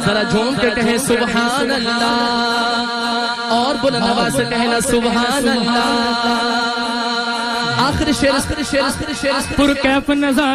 जरा झूम के कहे सुभान अल्लाह और बुलंद आवाज से कहना सुभान अल्लाह। आखिरी शेर पुरकैफ नज़ारा